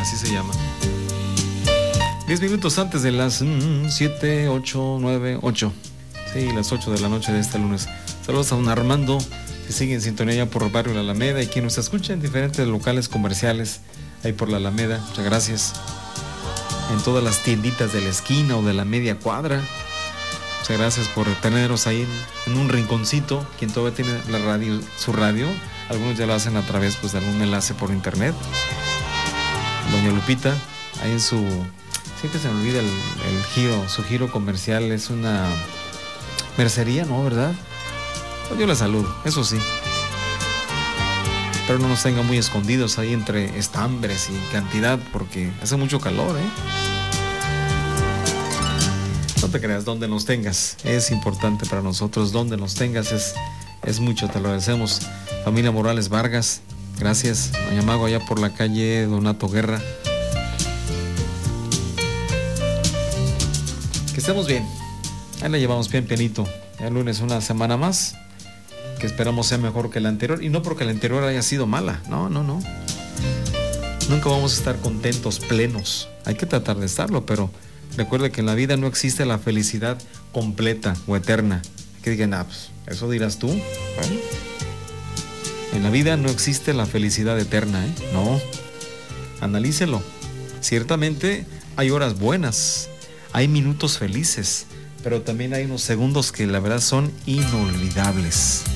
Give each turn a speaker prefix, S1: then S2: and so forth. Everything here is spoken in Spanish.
S1: así se llama. 10 minutos antes de las 7, 8, 9, 8. Sí, las 8 de la noche de este lunes. Saludos a don Armando, que sigue en sintonía ya por el barrio La Alameda, y quien nos escucha en diferentes locales comerciales ahí por La Alameda. Muchas gracias. En todas las tienditas de la esquina o de la media cuadra. Muchas gracias por tenernos ahí en un rinconcito. Quien todavía tiene la radio, su radio, algunos ya lo hacen a través pues, de algún enlace por internet. Doña Lupita, ahí en su... Siempre se me olvida el giro, su giro comercial es una mercería, ¿no? ¿Verdad? Pues yo la saludo, eso sí. Pero no nos tenga muy escondidos ahí entre estambres y cantidad, porque hace mucho calor, ¿eh? No te creas, donde nos tengas, es importante para nosotros, donde nos tengas es mucho, te lo agradecemos. Familia Morales Vargas, gracias. Doña Mago, allá por la calle Donato Guerra. Que estemos bien, ahí la llevamos bien pianito. El lunes una semana más, que esperamos sea mejor que la anterior, y no porque la anterior haya sido mala, no. Nunca vamos a estar contentos, plenos, hay que tratar de estarlo, pero recuerde que en la vida no existe la felicidad completa o eterna. Que digan, pues, eso dirás tú. Bueno, en la vida no existe la felicidad eterna, no, analícelo. Ciertamente hay horas buenas, hay minutos felices, pero también hay unos segundos que la verdad son inolvidables.